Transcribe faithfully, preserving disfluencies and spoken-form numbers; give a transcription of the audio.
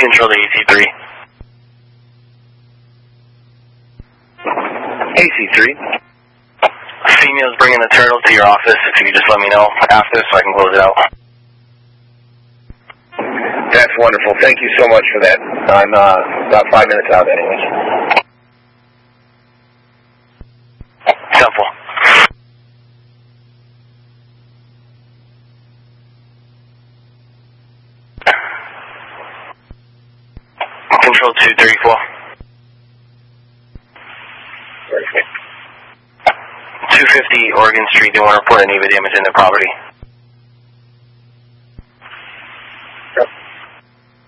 Control to A C three. A C three. Female's bringing the turtle to your office. If you could just let me know after so I can close it out. That's wonderful. Thank you so much for that. I'm uh, about five minutes out anyways. Simple. Control two thirty-four. two fifty Oregon Street. They want to report any damage in the property.